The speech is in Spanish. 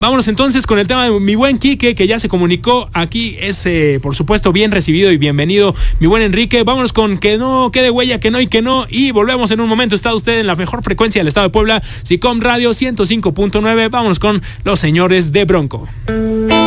Vámonos entonces con el tema de mi buen Quique, que ya se comunicó aquí. Es, por supuesto, bien recibido y bienvenido, mi buen Enrique. Vámonos con Que no quede huella, que no y que no. Y volvemos en un momento. Está usted en la mejor frecuencia del estado de Puebla, SICOM Radio 105.9. Vámonos con los señores de Bronco.